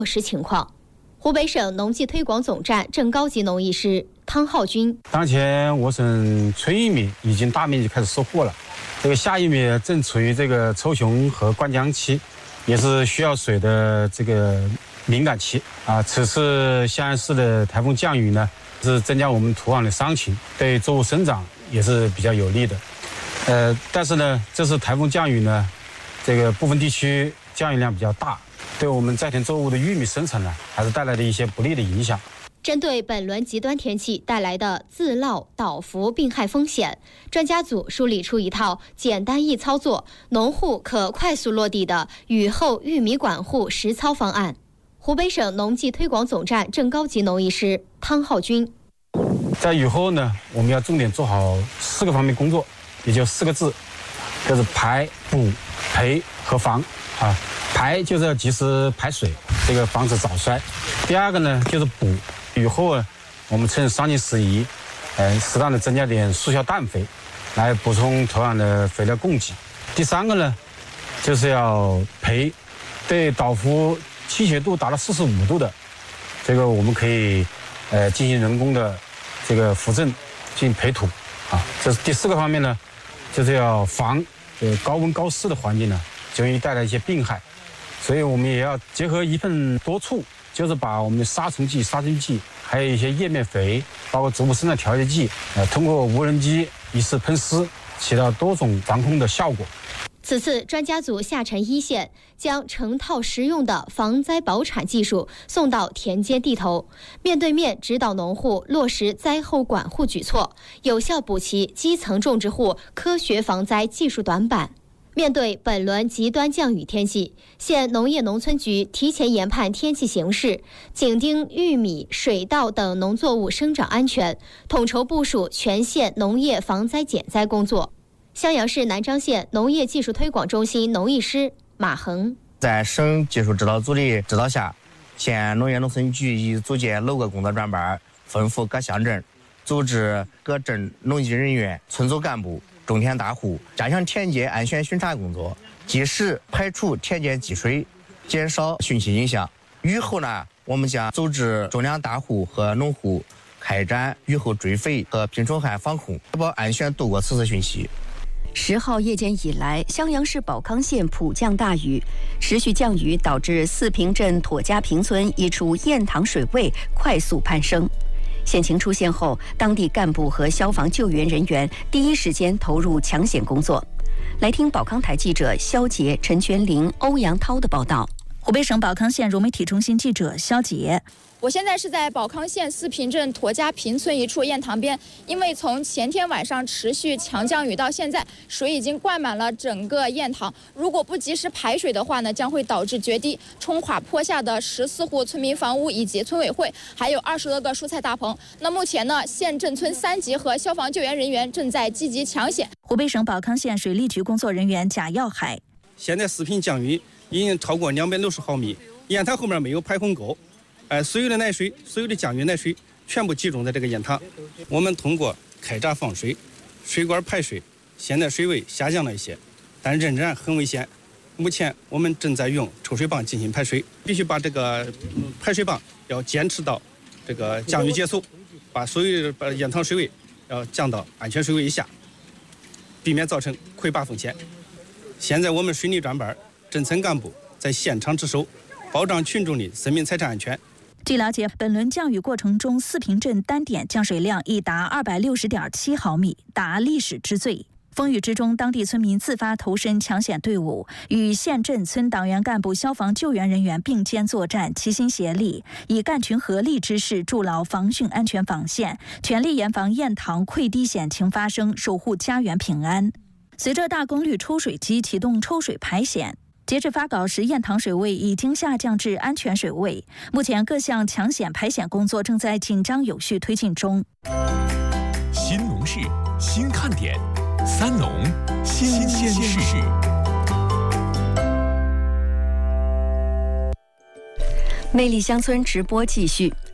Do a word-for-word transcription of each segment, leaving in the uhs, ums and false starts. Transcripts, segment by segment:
落实情况。湖北省农技推广总站正高级农艺师汤浩军： 当前我省春玉米已经大面积开始收获了，这个夏玉米正处于这个抽雄和灌浆期，也是需要水的这个敏感期啊。此次襄阳市的台风降雨呢，是增加我们土壤的熵情，对作物生长也是比较有利的。呃，但是呢，这次台风降雨呢，这个部分地区降雨量比较大，对我们在田作物的玉米生产呢，还是带来了一些不利的影响。 针对本轮极端天气带来的自涝、倒伏、病害风险，专家组梳理出一套简单易操作、农户可快速落地的雨后玉米管护实操方案。湖北省农技推广总站正高级农艺师汤浩军： 在雨后呢，我们要重点做好四个方面工作，也就四个字，就是排、补、培和防啊。排就是要及时排水，这个防止早衰。第二个呢，就是补。雨后啊，我们趁伤尽时宜，呃，适当的增加点速效氮肥，来补充土壤的肥料供给。第三个呢，就是要培，对倒伏倾斜度达到四十五度的，这个我们可以呃进行人工的这个扶正，进行培土啊。这是第四个方面呢，就是要防呃高温高湿的环境呢，就容易带来一些病害，所以我们也要结合一份多处。就是把我们的杀虫剂、杀菌剂，还有一些叶面肥，包括植物生长调节剂，呃，通过无人机一次喷施，起到多种防控的效果。 此次专家组下沉一线，将成套实用的防灾保产技术送到田间地头，面对面指导农户落实灾后管护举措，有效补齐基层种植户科学防灾技术短板。面对本轮极端降雨天气，县农业农村局提前研判天气形势，紧盯玉米、水稻等农作物生长安全，统筹部署全县农业防灾减灾工作。襄阳市南漳县农业技术推广中心农艺师马恒： 在省技术指导组的指导下，县农业农村局已组建六个工作专班，吩咐各乡镇组织各镇农技人员、村组干部、种田大户加强田间安全巡查工作，及时排除田间积水，减少汛期影响。雨后呢，我们将组织种粮大户和农户开展雨后追肥和病虫害防控，确保安全度过此次汛期。 十号夜间以来，襄阳市保康县普降大雨，持续降雨导致四平镇妥家坪村一处堰塘水位快速攀升。险情出现后，当地干部和消防救援人员第一时间投入抢险工作。来听保康台记者肖杰、陈全林、欧阳涛的报道。 湖北省保康县融媒体中心记者肖杰。 我现在是在保康县四平镇妥家坪村一处堰塘边，因为从前天晚上持续强降雨到现在，水已经灌满了整个堰塘。如果不及时排水的话呢，将会导致决堤，冲垮坡下的十四户村民房屋以及村委会，还有二十多个蔬菜大棚。那目前呢，县镇村三级和消防救援人员正在积极抢险。 湖北省保康县水利局工作人员贾耀海： 现在四平降雨已经超过两百六十毫米，堰塘后面没有排洪沟。呃，所有的奶水，所有的降雨奶水全部集中在这个堰塘。我们通过开闸放水、水管排水，现在水位下降了一些，但仍然很危险。目前我们正在用抽水泵进行排水，必须把这个排水泵要坚持到这个降雨结束，把所有把堰塘水位要降到安全水位以下，避免造成溃坝风险。现在我们水利专班、镇村干部在现场值守，保障群众的生命财产安全。 据了解，本轮降雨过程中，四平镇单点降水量已达二百六十点七毫米，达历史之最。风雨之中，当地村民自发投身抢险队伍，与县镇村党员干部、消防救援人员并肩作战，齐心协力，以干群合力之势筑牢防汛安全防线，全力严防堰塘溃堤险情发生，守护家园平安。随着大功率抽水机启动抽水排险，截至发稿时，堰塘水位已经下降至安全水位。目前各项抢险排险工作正在紧张有序推进中。 新农事，新看点，三农新鲜事。 魅力乡村直播继续。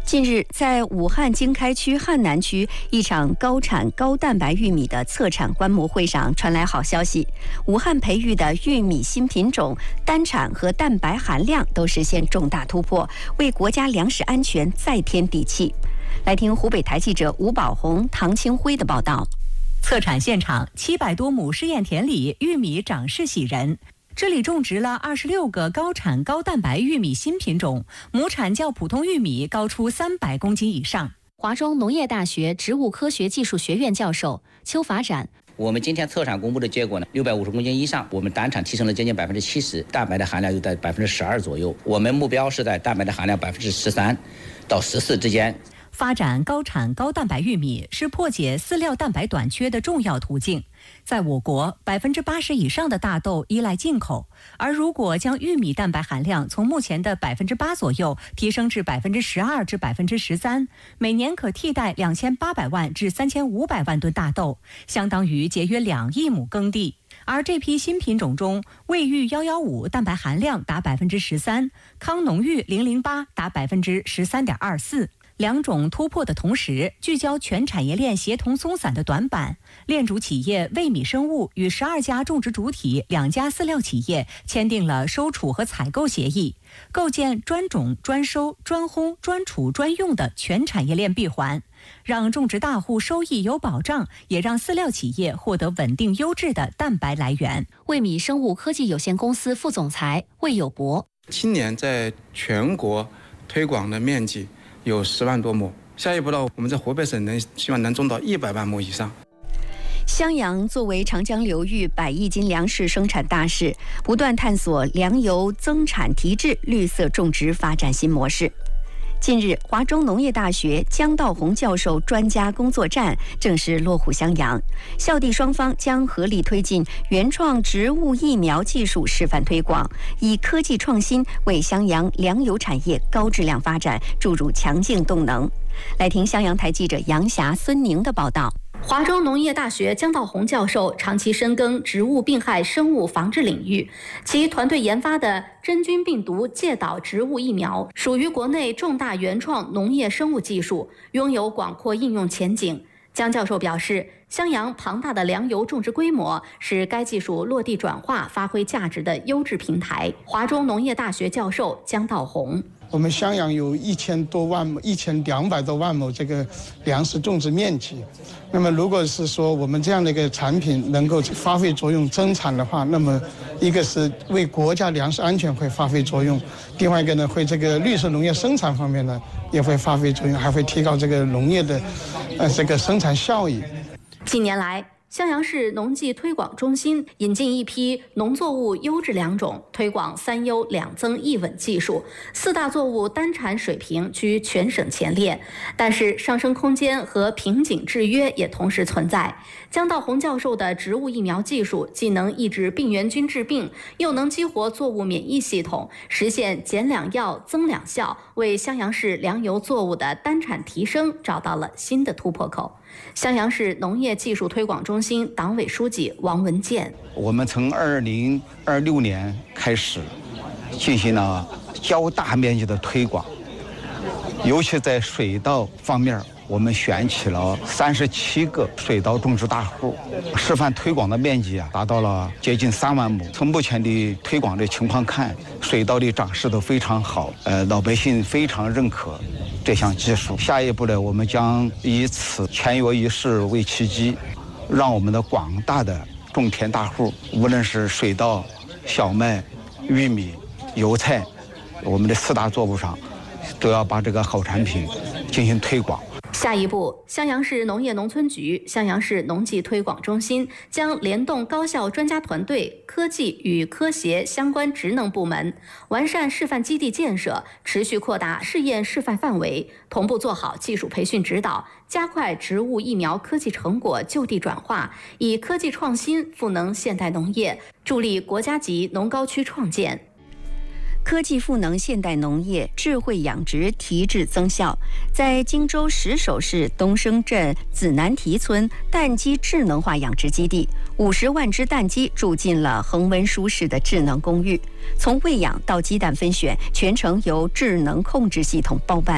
近日，在武汉经开区汉南区一场高产高蛋白玉米的测产观摩会上传来好消息，武汉培育的玉米新品种单产和蛋白含量都实现重大突破，为国家粮食安全再添底气。来听湖北台记者吴宝红、唐清辉的报道。 测产现场，七百多亩试验田里，玉米长势喜人。这里种植了二十六个高产高蛋白玉米新品种，亩产较普通玉米高出三百公斤以上。 华中农业大学植物科学技术学院教授邱法展， 我们今天测产公布的结果呢，六百五十公斤以上，我们单产提升了将近百分之七十，蛋白的含量就在百分之十二左右。我们目标是在蛋白的含量百分之十三到十四之间。 发展高产高蛋白玉米是破解饲料蛋白短缺的重要途径。在我国，百分之八十以上的大豆依赖进口，而如果将玉米蛋白含量从目前的百分之八左右提升至百分之十二至百分之十三，每年可替代两千八百万至三千五百万吨大豆，相当于节约两亿亩耕地。而这批新品种中，卫玉幺幺五蛋白含量达百分之十三，康农玉零零八达百分之十三点二四。两种突破的同时，聚焦全产业链协同松散的短板。链主企业卫米生物与十二家种植主体、两家饲料企业签订了收储和采购协议，构建专种、专收、专烘、专储、专用的全产业链闭环，让种植大户收益有保障，也让饲料企业获得稳定优质的蛋白来源。 卫米生物科技有限公司副总裁魏有博， 今年在全国推广的面积有十万多亩，下一步呢，我们在湖北省能希望能种到一百万亩以上。 襄阳作为长江流域百亿斤粮食生产大市，不断探索粮油增产提质、绿色种植发展新模式。近日，华中农业大学姜道宏教授专家工作站正式落户襄阳，校地双方将合力推进原创植物疫苗技术示范推广，以科技创新为襄阳粮油产业高质量发展注入强劲动能。来听襄阳台记者杨霞、孙宁的报道。 华中农业大学姜道宏教授长期深耕植物病害生物防治领域，其团队研发的真菌病毒介导植物疫苗属于国内重大原创农业生物技术，拥有广阔应用前景。姜教授表示，襄阳庞大的粮油种植规模是该技术落地转化发挥价值的优质平台。华中农业大学教授姜道宏， 我们襄阳有一千多万亩、一千两百多万亩这个粮食种植面积。那么，如果是说我们这样的一个产品能够发挥作用、增产的话，那么一个是为国家粮食安全会发挥作用，另外一个呢，会这个绿色农业生产方面呢也会发挥作用，还会提高这个农业的呃这个生产效益。 近年来，襄阳市农技推广中心引进一批农作物优质良种，推广三优两增一稳技术，四大作物单产水平居全省前列。但是上升空间和瓶颈制约也同时存在。姜道宏教授的植物疫苗技术既能抑制病原菌致病，又能激活作物免疫系统，实现减两药增两效，为襄阳市粮油作物的单产提升找到了新的突破口。襄阳市农业技术推广中心党委书记王文健， 我们从二零二六年开始进行了较大面积的推广，尤其在水稻方面，我们选起了三十七个水稻种植大户，示范推广的面积啊达到了接近三万亩。从目前的推广的情况看，水稻的长势都非常好，呃，老百姓非常认可这项技术。下一步呢，我们将以此签约一试为契机，让我们的广大的种田大户，无论是水稻、小麦、玉米、油菜，我们的四大作物上，都要把这个好产品进行推广。 下一步，襄阳市农业农村局、襄阳市农技推广中心将联动高校专家团队、科技与科协相关职能部门，完善示范基地建设，持续扩大试验示范范围，同步做好技术培训指导，加快植物疫苗科技成果就地转化，以科技创新赋能现代农业，助力国家级农高区创建。 科技赋能现代农业，智慧养殖提质增效。在荆州石首市东升镇子南堤村蛋鸡智能化养殖基地，五十万只蛋鸡住进了恒温舒适的智能公寓，从喂养到鸡蛋分选，全程由智能控制系统包办。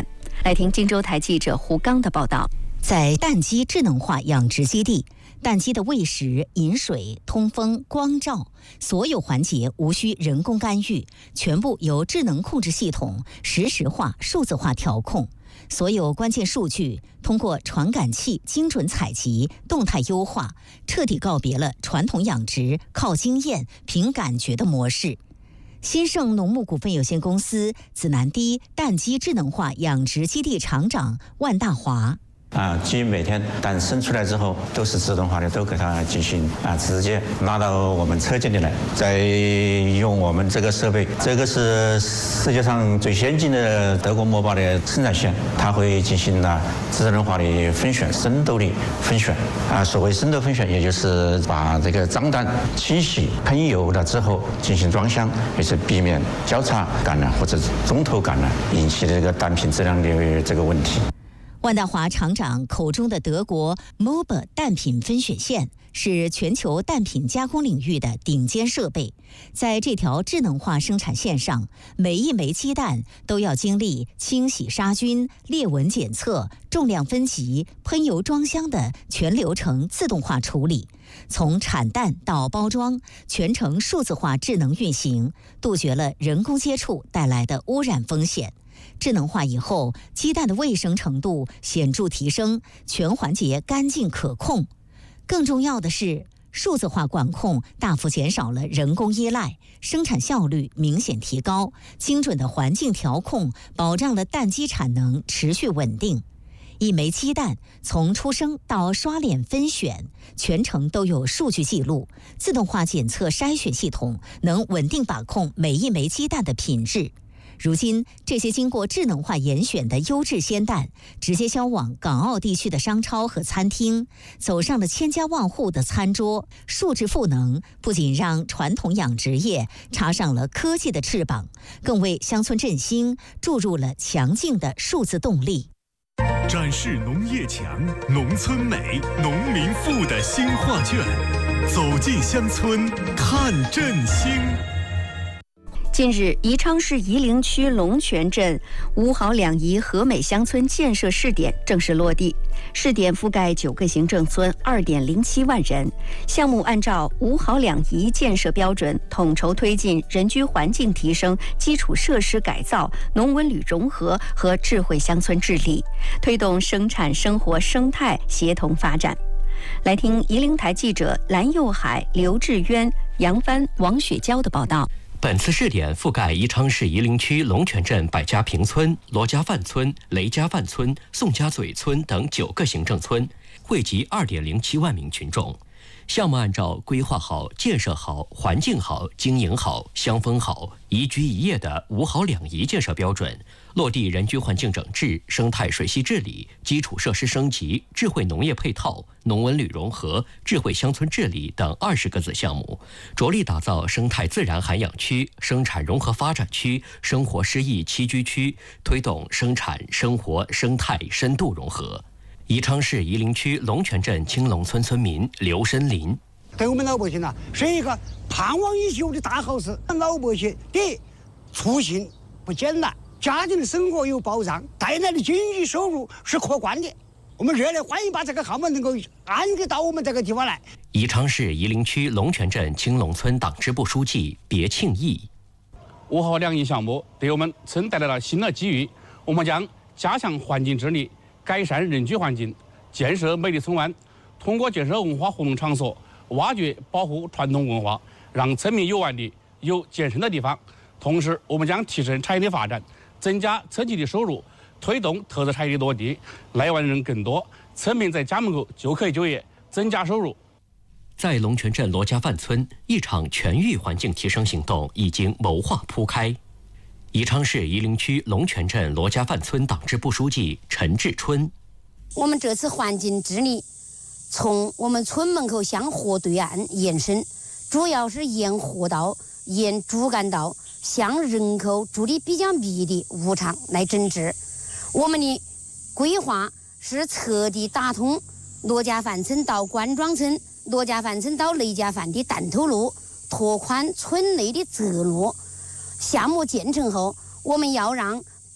来听荆州台记者胡刚的报道。在蛋鸡智能化养殖基地，蛋鸡的喂食、饮水、通风、光照，所有环节无需人工干预，全部由智能控制系统实时化、数字化调控。所有关键数据通过传感器精准采集、动态优化，彻底告别了传统养殖靠经验、凭感觉的模式。新盛农牧股份有限公司紫南堤蛋鸡智能化养殖基地厂长万大华。 啊，鸡每天蛋生出来之后都是自动化的，都给它进行啊，直接拿到我们车间里来，再用我们这个设备，这个是世界上最先进的德国摩巴的生产线，它会进行啊智能化的分选、深度的分选啊。所谓深度分选，也就是把这个脏蛋清洗、喷油了之后进行装箱，也是避免交叉感染或者中途感染引起的这个蛋品质量的这个问题。 万大华厂长口中的德国 M O B A 蛋品分选线是全球蛋品加工领域的顶尖设备。在这条智能化生产线上，每一枚鸡蛋都要经历清洗杀菌、裂纹检测、重量分级、喷油装箱的全流程自动化处理。从产蛋到包装，全程数字化智能运行，杜绝了人工接触带来的污染风险。智能化以后，鸡蛋的卫生程度显著提升，全环节干净可控。更重要的是，数字化管控大幅减少了人工依赖，生产效率明显提高，精准的环境调控保障了蛋鸡产能持续稳定。一枚鸡蛋从出生到刷脸分选，全程都有数据记录，自动化检测筛选系统能稳定把控每一枚鸡蛋的品质。如今，这些经过智能化严选的优质鲜蛋，直接销往港澳地区的商超和餐厅，走上了千家万户的餐桌。数字赋能不仅让传统养殖业插上了科技的翅膀，更为乡村振兴注入了强劲的数字动力。 展示农业强、农村美、农民富的新画卷，走进乡村看振兴。 近日，宜昌市夷陵区龙泉镇五好两宜和美乡村建设试点正式落地。试点覆盖九个行政村，二点零七万人。项目按照五好两宜建设标准，统筹推进人居环境提升、基础设施改造、农文旅融合和智慧乡村治理，推动生产生活生态协同发展。来听夷陵台记者蓝佑海、刘志渊、杨帆、王雪娇的报道。 本次试点覆盖宜昌市夷陵区龙泉镇百家坪村、罗家范村、雷家范村、宋家嘴村等九个行政村，惠及二点零七万名群众。项目按照规划好、建设好、环境好、经营好、乡风好、宜居宜业的五好两宜建设标准，落地人居环境整治、生态水系治理、基础设施升级、智慧农业配套、农文旅融合、智慧乡村治理等二十个子项目，着力打造生态自然涵养区、生产融合发展区、生活诗意栖居区，推动生产生活生态深度融合。宜昌市夷陵区龙泉镇青龙村村民刘申林： 对我们老百姓呢，是一个盼望已久的大好事。老百姓的出行不艰难，家庭的生活有保障，带来的经济收入是可观的。我们热烈欢迎把这个项目能够安置到我们这个地方来。 宜昌市夷陵区龙泉镇青龙村党支部书记别庆义： 五好两宜项目对我们村带来了新的机遇，我们将加强环境治理，改善人居环境，建设美丽村湾，通过建设文化活动场所，挖掘保护传统文化，让村民有玩的、有健身的地方。同时，我们将提升产业的发展，增加村级的收入，推动特色产业的落地，来湾人更多，村民在家门口就可以就业，增加收入。 在龙泉镇罗家范村，一场全域环境提升行动已经谋划铺开。宜昌市夷陵区龙泉镇罗家范村党支部书记陈志春： 我们这次环境治理从我们村门口向河对岸延伸，主要是沿河道、沿主干道向人口住的比较密的物场来整治。我们的规划是彻底打通罗家范村到关庄村、罗家范村到雷家范的弹头路，拓宽村内的侧路。项目建成后，我们要让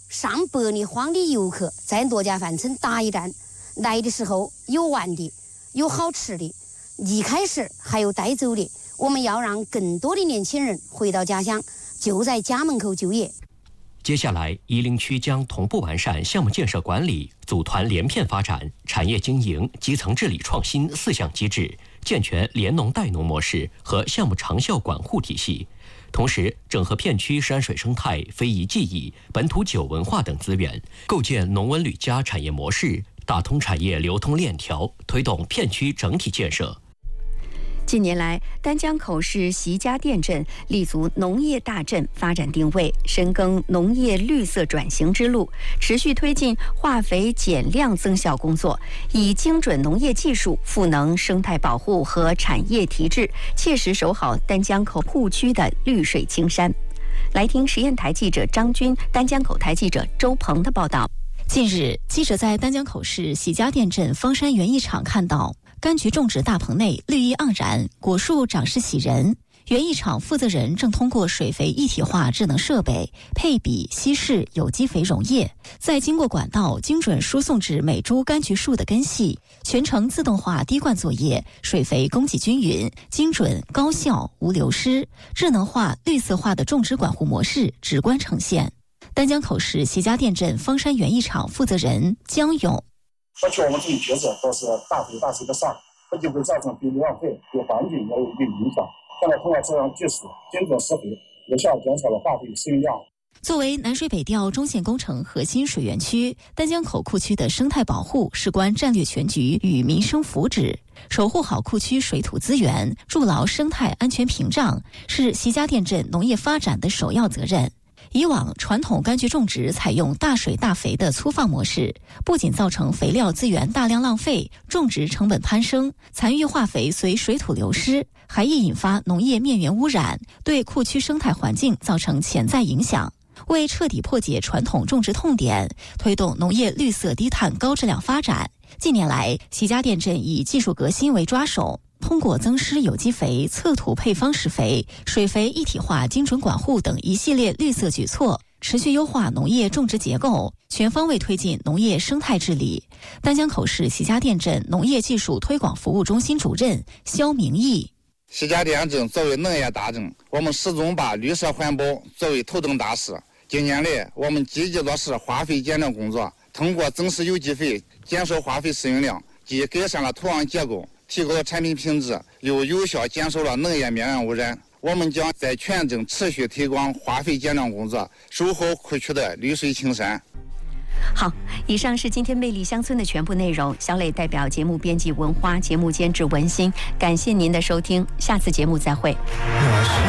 上百里荒的游客在罗家饭村打一站，来的时候有玩的，有好吃的，一开始还有带走的。我们要让更多的年轻人回到家乡，就在家门口就业。 接下来，夷陵区将同步完善项目建设管理、组团联片发展、产业经营、基层治理创新四项机制，健全联农带农模式和项目长效管护体系。同时，整合片区山水生态、非遗技艺、本土酒文化等资源，构建农文旅加产业模式，打通产业流通链条，推动片区整体建设。 近年来，丹江口市习家店镇立足农业大镇发展定位，深耕农业绿色转型之路，持续推进化肥减量增效工作，以精准农业技术赋能生态保护和产业提质，切实守好丹江口库区的绿水青山。来听实验台记者张军、丹江口台记者周鹏的报道。 近日，记者在丹江口市习家店镇方山园艺场看到，柑橘种植大棚内绿意盎然，果树长势喜人。园艺场负责人正通过水肥一体化智能设备配比稀释有机肥溶液，再经过管道精准输送至每株柑橘树的根系，全程自动化滴灌作业，水肥供给均匀、精准、高效、无流失，智能化、绿色化的种植管护模式直观呈现。丹江口市习家店镇方山园艺场负责人江勇。 而且我们这种角色都是大肥大水的上，这就会造成对流浪费、对环境也有一定影响。现在通过这样技术，精准施肥，有效减少了化肥使用量。 作为南水北调中线工程核心水源区，丹江口库区的生态保护事关战略全局与民生福祉，守护好库区水土资源，筑牢生态安全屏障，是习家店镇农业发展的首要责任。以往传统柑橘种植采用大水大肥的粗放模式，不仅造成肥料资源大量浪费，种植成本攀升，残余化肥随水土流失，还易引发农业面源污染，对库区生态环境造成潜在影响。为彻底破解传统种植痛点，推动农业绿色低碳高质量发展，近年来，习家店镇以技术革新为抓手，通过增施有机肥、测土配方施肥、水肥一体化精准管护等一系列绿色举措，持续优化农业种植结构，全方位推进农业生态治理。丹江口市习家店镇农业技术推广服务中心主任肖明义。 习家店镇作为农业大镇，我们始终把绿色环保作为头等大事。近年来，我们积极落实化肥减量工作，通过增施有机肥，减少化肥使用量，既改善了土壤结构，提高了产品品质，又有效减少了农业面源污染。我们将在全镇持续推广化肥减量工作，守好库区的绿水青山。 好，以上是今天魅力乡村的全部内容。小磊代表节目编辑文花，节目监制文心，感谢您的收听，下次节目再会。